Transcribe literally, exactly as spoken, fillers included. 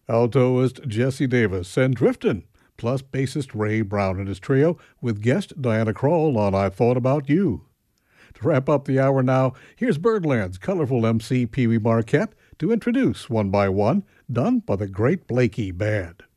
Altoist Jesse Davis and Driftin', plus bassist Ray Brown and his trio with guest Diana Krall on I Thought About You. To wrap up the hour now, here's Birdland's colorful M C Pee Wee Marquette to introduce One by One, done by the Great Blakey Band.